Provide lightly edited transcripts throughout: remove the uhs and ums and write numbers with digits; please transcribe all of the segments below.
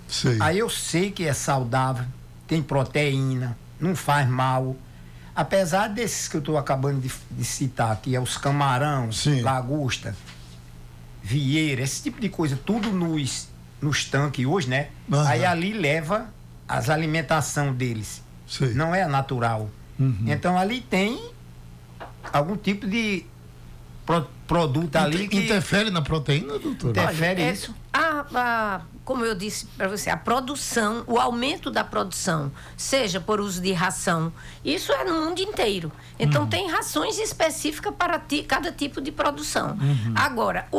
Sei. Aí eu sei que é saudável, tem proteína, não faz mal. Apesar desses que eu estou acabando de citar aqui, é os camarão, Sim. lagosta, vieira, esse tipo de coisa, tudo nos tanques hoje, né? Uhum. Aí ali leva as alimentação deles. Sei. Não é natural. Então ali tem algum tipo de produto ali que interfere na proteína, doutor? interfere isso. Como eu disse para você, a produção, o aumento da produção, seja por uso de ração, isso é no mundo inteiro. Então tem rações específicas para cada tipo de produção. Agora,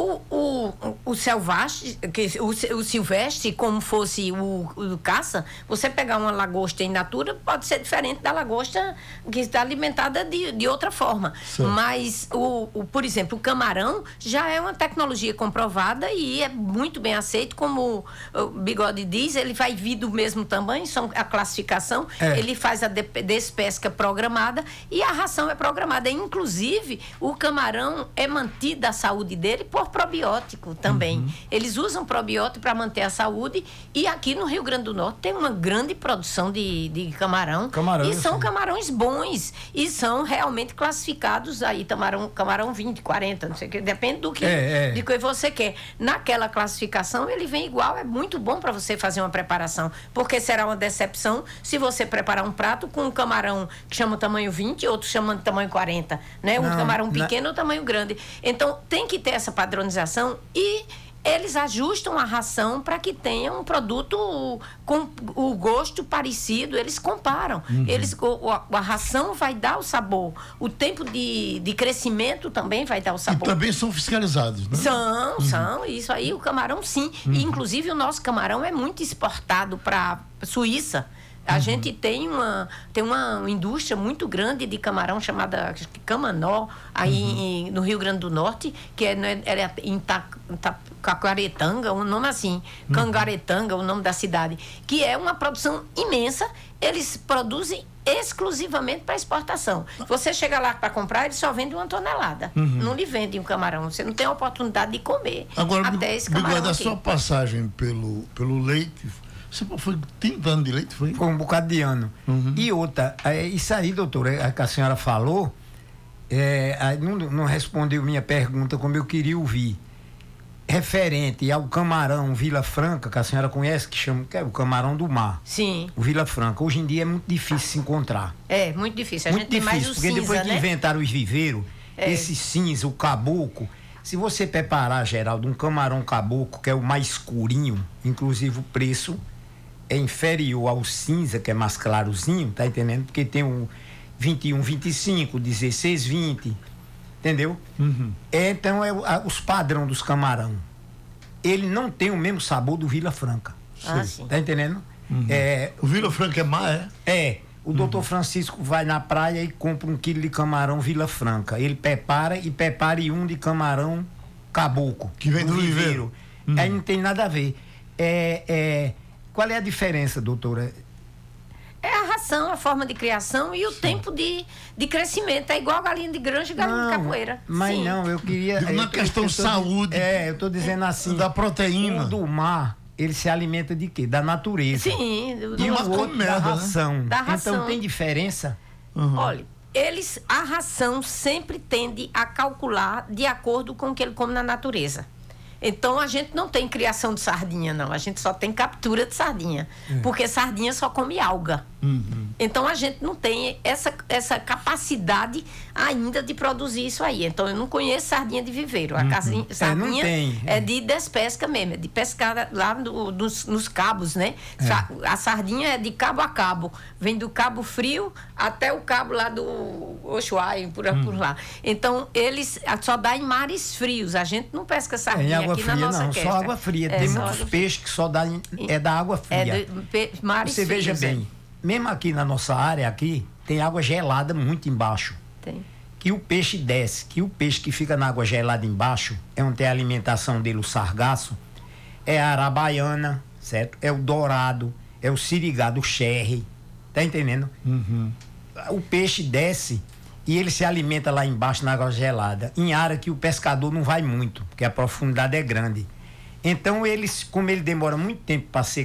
o selvagem, o silvestre, como fosse o caça, você pegar uma lagosta in natura pode ser diferente da lagosta que está alimentada de outra forma. Certo. Mas, por exemplo, o camarão já é uma tecnologia comprovada e é muito bem aceito, como o Bigode diz, ele vai vir do mesmo tamanho, são a classificação, ele faz a despesca programada e a ração é programada. Inclusive, o camarão é mantida a saúde dele por probiótico também. Eles usam probiótico para manter a saúde e aqui no Rio Grande do Norte tem uma grande produção de camarão. E são camarões bons e são realmente classificados aí, camarão 20, 40, não sei o que, depende do que, de que você quer. Naquela classificação ele vem igual, é muito bom para você fazer uma preparação, porque será uma decepção se você preparar um prato com um camarão que chama tamanho 20 e outro chama de tamanho 40, né? Um camarão pequeno ou tamanho grande. Então tem que ter essa padronização e eles ajustam a ração para que tenha um produto com o gosto parecido, eles comparam. A ração vai dar o sabor, o tempo de crescimento também vai dar o sabor. E também são fiscalizados, né? São, isso aí, o camarão sim. E, inclusive o nosso camarão é muito exportado para Suíça. A gente tem uma indústria muito grande de camarão chamada Camanó, aí no Rio Grande do Norte, que é em Cacaretanga, um nome assim, Cangaretanga, o nome da cidade, que é uma produção imensa. Eles produzem exclusivamente para exportação. Você chega lá para comprar, eles só vendem 1 tonelada. Não lhe vendem um camarão. Você não tem a oportunidade de comer. Agora, até esse camarão da aqui. sua passagem pelo leite, você foi 30 anos de leite, foi? Foi um bocado de ano. E outra, isso aí, doutora, que a senhora falou, não respondeu minha pergunta como eu queria ouvir. Referente ao camarão Vila Franca, que a senhora conhece, que é o camarão do mar. Sim. O Vila Franca. Hoje em dia é muito difícil se encontrar. É, muito difícil. Muito gente tem mais o porque cinza, depois que inventaram os viveiros, esse cinza, o caboclo, se você preparar, Geraldo, um camarão caboclo, que é o mais escurinho, inclusive o preço é inferior ao cinza, que é mais clarozinho, tá entendendo? Porque tem um 21, 25, 16, 20, entendeu? Então os padrão dos camarão. Ele não tem o mesmo sabor do Vila Franca. Sim. Tá entendendo? O Vila Franca é má, é? O doutor Francisco vai na praia e compra 1 quilo de camarão Vila Franca. Ele prepara um de camarão caboclo. Que vem do viveiro. Aí não tem nada a ver. Qual é a diferença, doutora? É a ração, a forma de criação e o tempo de crescimento. É igual galinha de granja e galinha de capoeira. Mas não, eu queria... Na questão de saúde. Eu tô dizendo assim... Da proteína. O do mar, ele se alimenta de quê? Da natureza. Sim. E o outro da ração. Da ração. Então tem diferença? Olha, a ração sempre tende a calcular de acordo com o que ele come na natureza. Então a gente não tem criação de sardinha, não. A gente só tem captura de sardinha. Porque sardinha só come alga. Então a gente não tem essa capacidade ainda de produzir isso aí. Então eu não conheço sardinha de viveiro. A sardinha é de despesca mesmo, é de pescar lá nos cabos, né? A sardinha é de cabo a cabo. Vem do Cabo Frio até o cabo lá do Ushuaia, por lá. Então eles só dá em mares frios. A gente não pesca sardinha água aqui fria, na nossa não, questa. só água fria. Tem muitos peixes que só dá da água fria. Mares Você frios, veja bem, mesmo aqui na nossa área, aqui, tem água gelada muito embaixo. Tem. Que o peixe desce, que o peixe que fica na água gelada embaixo, é onde tem a alimentação dele, o sargaço, é a arabaiana, certo? É o dourado, é o sirigado, o cherry, tá entendendo? O peixe desce e ele se alimenta lá embaixo na água gelada, em área que o pescador não vai muito, porque a profundidade é grande. Então como ele demora muito tempo para ser